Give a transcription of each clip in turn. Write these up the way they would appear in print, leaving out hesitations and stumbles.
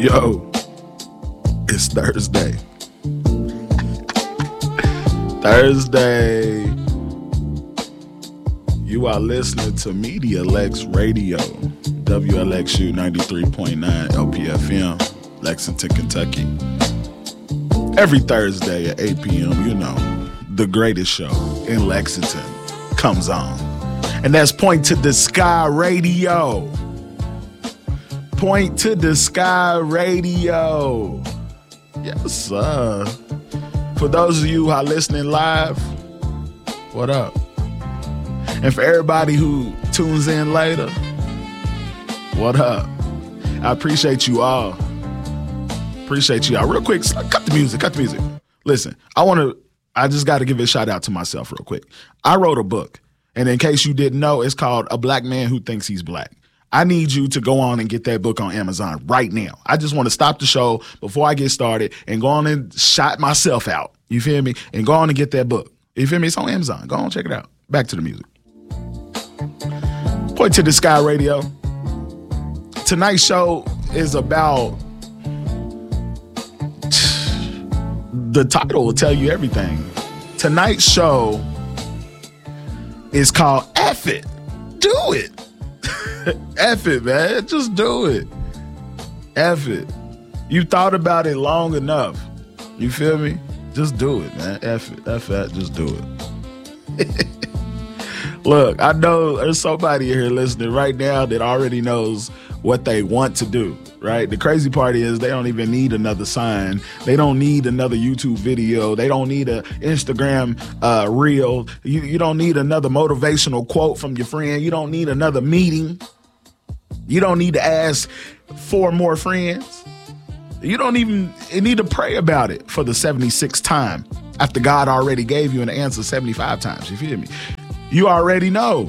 Yo, it's Thursday. Thursday. You are listening to Media Lex Radio, WLXU 93.9 LPFM, Lexington, Kentucky. Every Thursday at 8 p.m., you know, the greatest show in Lexington comes on. And that's Point to the Sky Radio. Point to the Sky Radio. Yes, sir. For those of you who are listening live, what up? And for everybody who tunes in later, what up? I appreciate you all. Appreciate you all. Real quick, cut the music. Listen, I just got to give a shout out to myself real quick. I wrote a book, and in case you didn't know, it's called A Black Man Who Thinks He's Black. I need you to go on and get that book on Amazon right now. I just want to stop the show before I get started and go on and shout myself out. You feel me? And go on and get that book. You feel me? It's on Amazon. Go on, check it out. Back to the music. Point to the Sky Radio. Tonight's show is about... The title will tell you everything. Tonight's show is called F It. Do it. F it, man. Just do it. F it. You thought about it long enough. You feel me? Just do it, man. F it. F it. Just do it. Look, I know there's somebody here listening right now that already knows what they want to do, right? The crazy part is they don't even need another sign. They don't need another YouTube video. They don't need an Instagram reel. You don't need another motivational quote from your friend. You don't need another meeting. You don't need to ask 4 more friends. You don't even need to pray about it for the 76th time after God already gave you an answer 75 times. You feel me? You already know.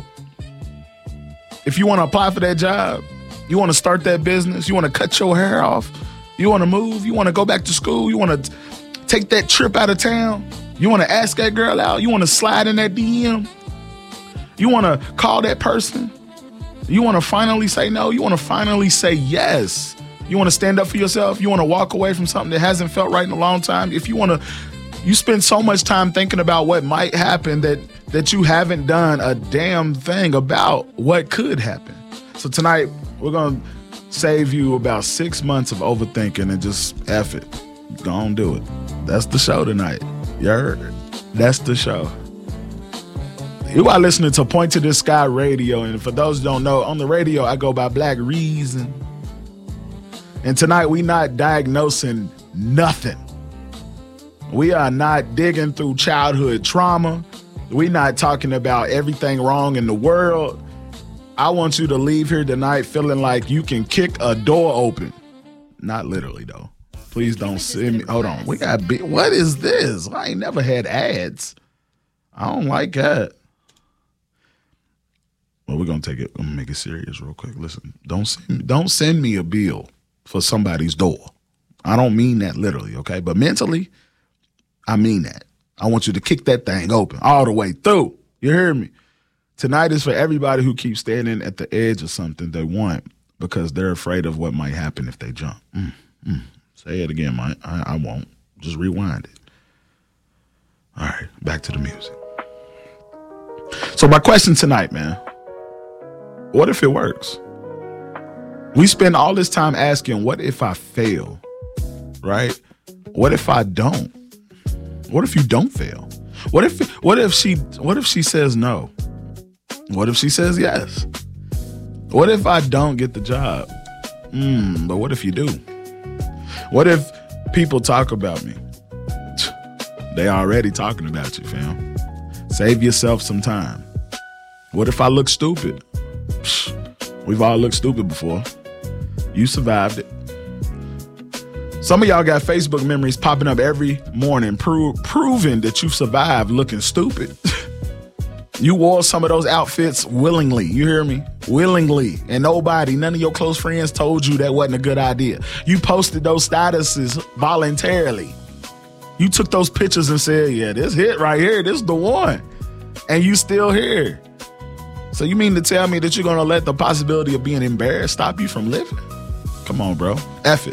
If you want to apply for that job, you want to start that business, you want to cut your hair off, you want to move, you want to go back to school, you want to take that trip out of town, you want to ask that girl out, you want to slide in that DM, you want to call that person, you want to finally say no, you want to finally say yes, you want to stand up for yourself, you want to walk away from something that hasn't felt right in a long time. If you want to, you spend so much time thinking about what might happen that you haven't done a damn thing about what could happen. So tonight, we're going to save you about 6 months of overthinking and just F it. Go on, do it. That's the show tonight. You heard? That's the show. You are listening to Point to the Sky Radio. And for those who don't know, on the radio, I go by Black Reason. And tonight, we not diagnosing nothing. We are not digging through childhood trauma. We not talking about everything wrong in the world. I want you to leave here tonight feeling like you can kick a door open. Not literally, though. Please don't send me. Hold on. We got what is this? I ain't never had ads. I don't like that. Well, we're going to take it. I'm going to make it serious real quick. Listen, don't send me a bill for somebody's door. I don't mean that literally, okay? But mentally, I mean that. I want you to kick that thing open all the way through. You hear me? Tonight is for everybody who keeps standing at the edge of something they want because they're afraid of what might happen if they jump. Say it again, Mike. I won't. Just rewind it. All right, back to the music. So my question tonight, man, what if it works? We spend all this time asking, what if I fail, right? What if I don't? What if you don't fail? What if she says no? What if she says yes? What if I don't get the job? But what if you do? What if people talk about me? They already talking about you, fam. Save yourself some time. What if I look stupid? We've all looked stupid before. You survived it. Some of y'all got Facebook memories popping up every morning proving that you survived looking stupid. You wore some of those outfits willingly. You hear me? Willingly. And none of your close friends told you that wasn't a good idea. You posted those statuses voluntarily. You took those pictures and said, yeah, this hit right here, this is the one. And you still here. So you mean to tell me that you're going to let the possibility of being embarrassed stop you from living? Come on, bro. F it.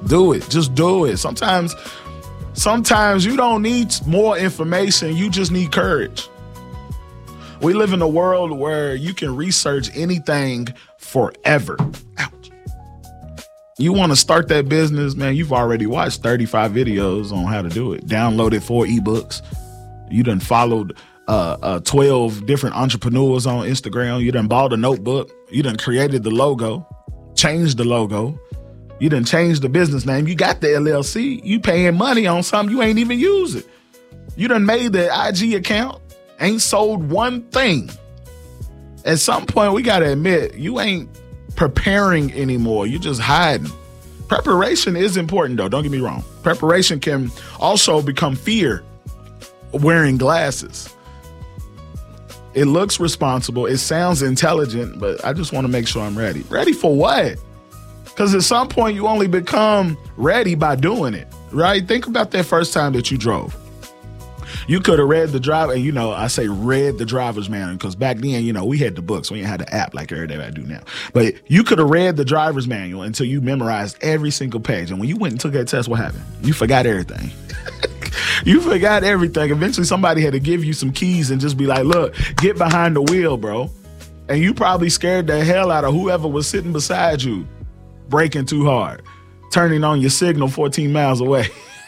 Do it. Just do it. Sometimes you don't need more information. You just need courage. We live in a world where you can research anything forever. Ouch. You want to start that business, man, you've already watched 35 videos on how to do it. Downloaded 4 ebooks. You done followed 12 different entrepreneurs on Instagram. You done bought a notebook. You done created the logo, changed the logo. You done changed the business name. You got the LLC. You paying money on something you ain't even use it. You done made the IG account. Ain't sold one thing. At some point, we got to admit, you ain't preparing anymore. You just hiding. Preparation is important, though. Don't get me wrong. Preparation can also become fear wearing glasses. It looks responsible. It sounds intelligent, but I just want to make sure I'm ready. Ready for what? Because at some point, you only become ready by doing it, right? Think about that first time that you drove. You could have read the driver, and I say read the driver's manual because back then, we had the books. We didn't have the app like everybody do now. But you could have read the driver's manual until you memorized every single page. And when you went and took that test, what happened? You forgot everything. You forgot everything. Eventually, somebody had to give you some keys and just be like, look, get behind the wheel, bro. And you probably scared the hell out of whoever was sitting beside you, braking too hard, turning on your signal 14 miles away.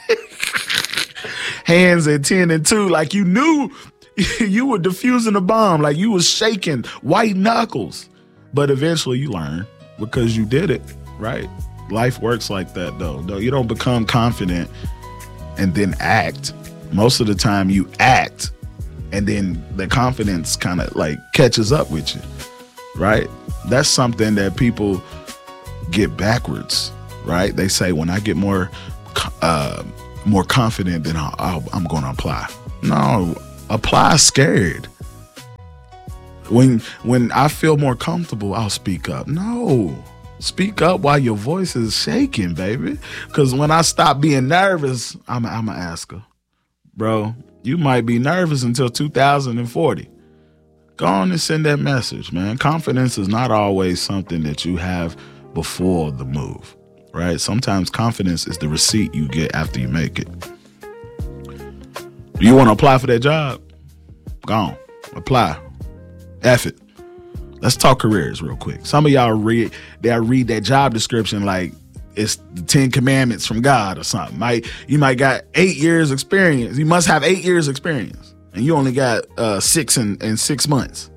Hands at 10 and 2, like you knew you were defusing a bomb, like you was shaking white knuckles. But eventually you learn because you did it, right? Life works like that, though. No, you don't become confident and then act. Most of the time you act and then the confidence kind of like catches up with you, right? That's something that people get backwards, right? They say, when I get more confident, then I'm going to apply. No, apply scared. When I feel more comfortable, I'll speak up. No, speak up while your voice is shaking, baby. Because when I stop being nervous, I'm going to ask her, bro, you might be nervous until 2040. Go on and send that message, man. Confidence is not always something that you have before the move. Right? Sometimes confidence is the receipt you get after you make it. You want to apply for that job? Go on. Apply. F it. Let's talk careers real quick. Some of y'all read that job description like it's the 10 commandments from God or something. You might got 8 years experience. You must have 8 years experience. And you only got 6 in 6 months.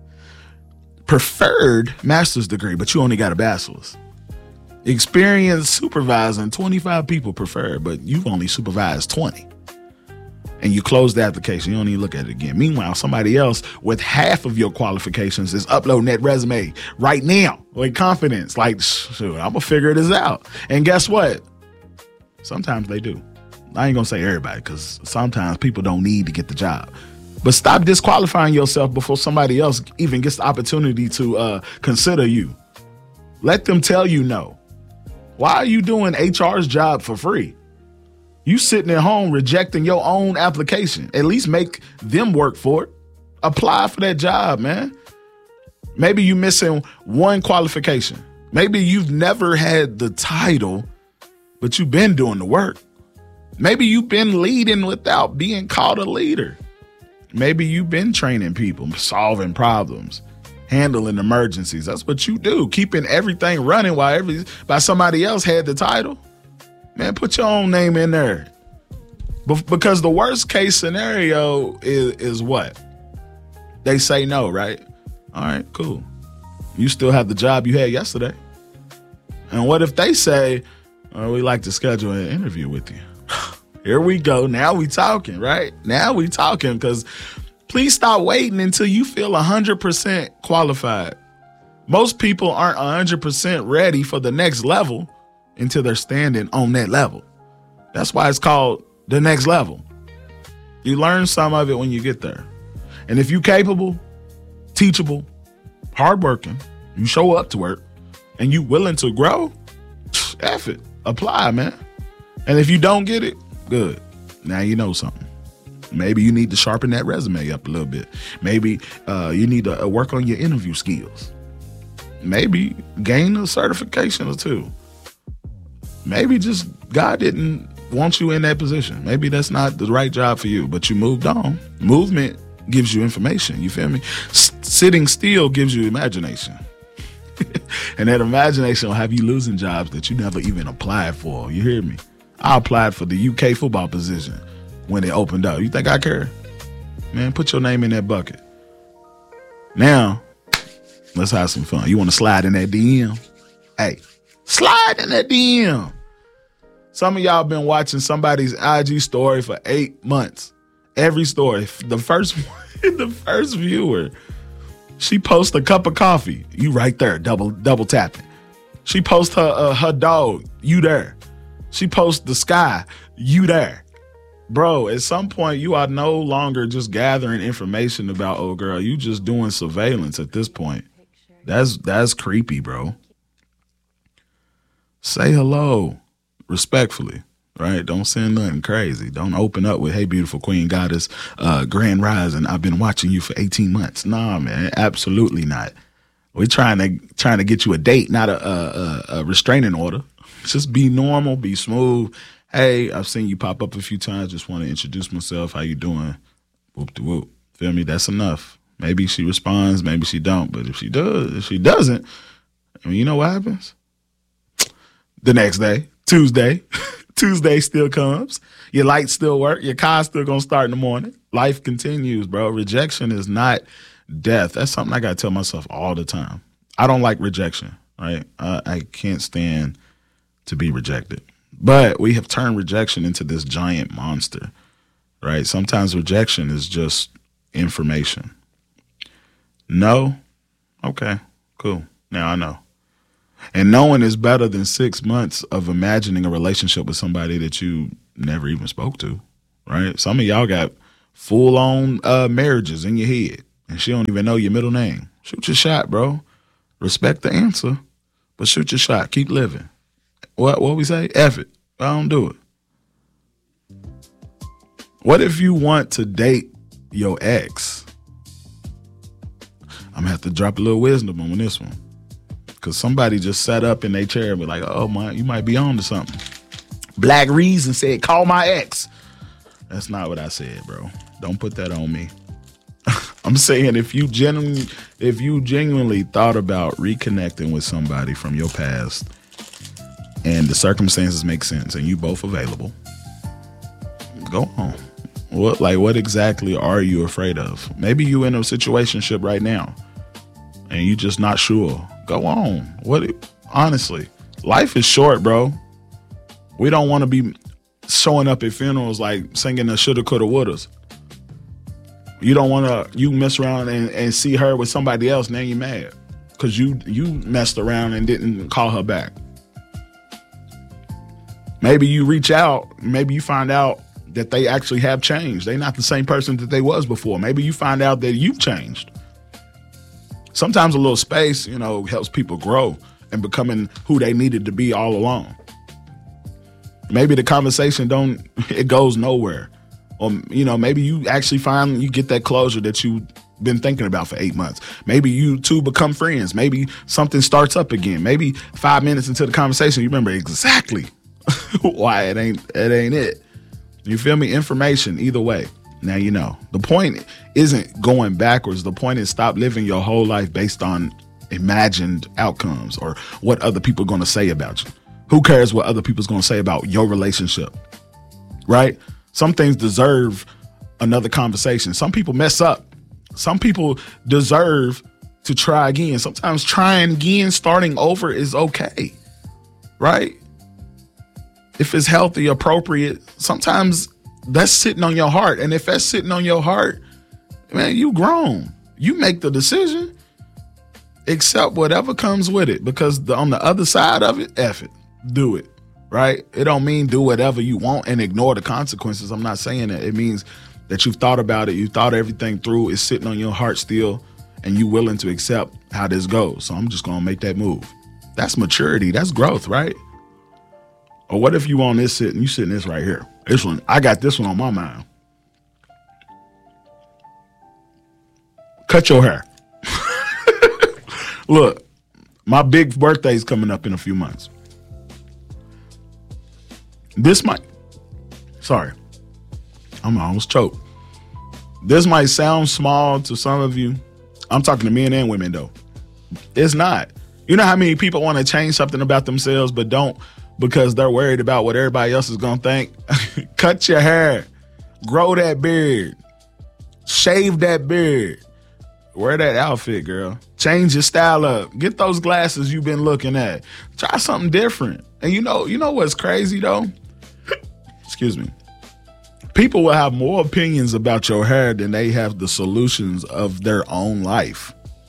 Preferred master's degree, but you only got a bachelor's. Experienced supervising 25 people preferred, but you've only supervised 20. And you close the application. You don't even look at it again. Meanwhile, somebody else with half of your qualifications is uploading that resume right now with confidence. Like, shoot, I'm going to figure this out. And guess what? Sometimes they do. I ain't going to say everybody because sometimes people don't need to get the job. But stop disqualifying yourself before somebody else even gets the opportunity to consider you. Let them tell you no. Why are you doing HR's job for free? You sitting at home rejecting your own application. At least make them work for it. Apply for that job, man. Maybe you missing one qualification. Maybe you've never had the title, but you've been doing the work. Maybe you've been leading without being called a leader. Maybe you've been training people, solving problems, handling emergencies. That's what you do. Keeping everything running while somebody else had the title. Man, put your own name in there. Because the worst case scenario is what? They say no, right? All right, cool. You still have the job you had yesterday. And what if they say, we'd like to schedule an interview with you? Here we go. Now we talking, right? Now we talking, because please stop waiting until you feel 100% qualified. Most people aren't 100% ready for the next level until they're standing on that level. That's why it's called the next level. You learn some of it when you get there. And if you're capable, teachable, hardworking, you show up to work, and you willing to grow, F it. Apply, man. And if you don't get it, good. Now you know something. Maybe you need to sharpen that resume up a little bit. Maybe you need to work on your interview skills. Maybe gain a certification or two. maybe just God didn't want you in that position. Maybe that's not the right job for you, but you moved on. Movement gives you information. You feel me? Sitting still gives you imagination. And that imagination will have you losing jobs that you never even applied for. You hear me? I applied for the UK football position when it opened up. You think I care? Man, put your name in that bucket. Now, let's have some fun. You want to slide in that DM? Hey, slide in that DM. Some of y'all been watching somebody's IG story for 8 months. Every story. The first viewer, she posts a cup of coffee. You right there, double tapping. She posts her dog. You there. She posts the sky. You there. Bro, at some point, you are no longer just gathering information about old girl. You just doing surveillance at this point. That's creepy, bro. Say hello respectfully, right? Don't send nothing crazy. Don't open up with, hey, beautiful queen goddess, grand rising. I've been watching you for 18 months. Nah, man, absolutely not. We're trying to get you a date, not a restraining order. Just be normal, be smooth. Hey, I've seen you pop up a few times. Just want to introduce myself. How you doing? Whoop de whoop. Feel me? That's enough. Maybe she responds, maybe she don't. But if she doesn't, I mean, you know what happens? The next day, Tuesday still comes. Your lights still work. Your car's still going to start in the morning. Life continues, bro. Rejection is not death. That's something I got to tell myself all the time. I don't like rejection, right? I can't stand to be rejected. But we have turned rejection into this giant monster, right? Sometimes rejection is just information. No? Okay, cool. Now I know. And knowing is better than 6 months of imagining a relationship with somebody that you never even spoke to, right? Some of y'all got full-on marriages in your head, and she don't even know your middle name. Shoot your shot, bro. Respect the answer, but shoot your shot. Keep living. What we say? F it. I don't do it. What if you want to date your ex? I'm going to have to drop a little wisdom on this one. Because somebody just sat up in their chair and be like, oh, you might be on to something. Black Reason said, call my ex. That's not what I said, bro. Don't put that on me. I'm saying if you genuinely thought about reconnecting with somebody from your past and the circumstances make sense and you both available, go on. What exactly are you afraid of? Maybe you in a situationship right now and you just not sure. Go on. Honestly, life is short, bro. We don't want to be showing up at funerals like singing the shoulda, coulda, wouldas. You don't want to, you mess around and see her with somebody else, now you're mad because you messed around and didn't call her back. Maybe you reach out, maybe you find out that they actually have changed. They're not the same person that they was before. Maybe you find out that you've changed. Sometimes a little space, helps people grow and becoming who they needed to be all along. Maybe the conversation it goes nowhere. Or, maybe you actually you get that closure that you've been thinking about for 8 months. Maybe you two become friends. Maybe something starts up again. Maybe 5 minutes into the conversation, you remember exactly why it ain't it. You feel me? Information, either way. Now you know. The point isn't going backwards. The point is stop living your whole life based on imagined outcomes or what other people are going to say about you. Who cares what other people's going to say about your relationship? Right? Some things deserve another conversation. Some people mess up. Some people deserve to try again. Sometimes trying again, starting over is okay. Right? If it's healthy, appropriate, sometimes that's sitting on your heart. And if that's sitting on your heart, man, you grown. You make the decision. Accept whatever comes with it. Because on the other side of it, F it. Do it. Right? It don't mean do whatever you want and ignore the consequences. I'm not saying that. It means that you've thought about it. You thought everything through. It's sitting on your heart still. And you willing to accept how this goes. So I'm just going to make that move. That's maturity. That's growth, right? Or what if you on this sit and you sitting this right here? This one, I got this one on my mind. Cut your hair. Look, my big birthday's coming up in a few months. This might, sorry, I'm almost choked. This might sound small to some of you. I'm talking to men and women though. It's not. You know how many people want to change something about themselves but don't because they're worried about what everybody else is going to think? Cut your hair. Grow that beard. Shave that beard. Wear that outfit, girl. Change your style up. Get those glasses you've been looking at. Try something different. And you know what's crazy though? Excuse me. People will have more opinions about your hair than they have the solutions of their own life.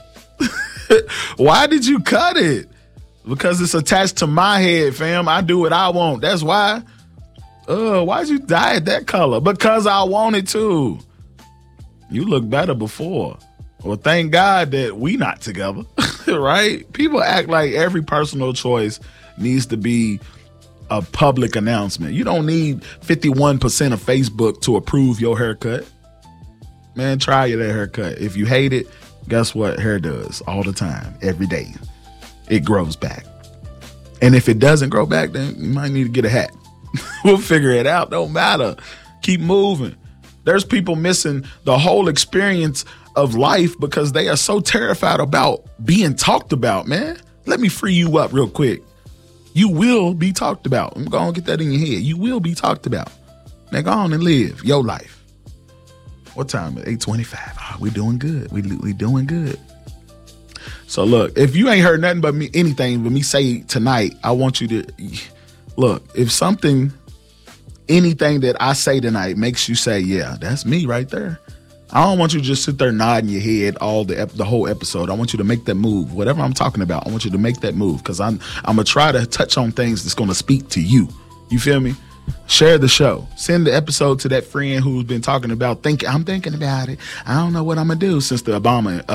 Why did you cut it? Because it's attached to my head, fam. I do what I want. That's why. Why'd you dye it that color? Because I wanted to. You look better before. Well, thank God that we not together, right? People act like every personal choice needs to be a public announcement. You don't need 51% of Facebook to approve your haircut. Man, try that haircut. If you hate it, guess what hair does all the time, every day? It grows back. And if it doesn't grow back, then you might need to get a hat. We'll figure it out. Don't matter. Keep moving. There's people missing the whole experience of life because they are so terrified about being talked about, man. Let me free you up real quick. You will be talked about. I'm going to get that in your head. You will be talked about. Now go on and live your life. What time is it? 8:25. Oh, we doing good. We doing good. So look, if you ain't heard nothing but anything but me say tonight, I want you to look. If anything that I say tonight makes you say, yeah, that's me right there. I don't want you to just sit there nodding your head the whole episode. I want you to make that move. Whatever I'm talking about, I want you to make that move because I'm going to try to touch on things that's going to speak to you. You feel me? Share the show. Send the episode to that friend who's been talking about I'm thinking about it. I don't know what I'm going to do since the Obama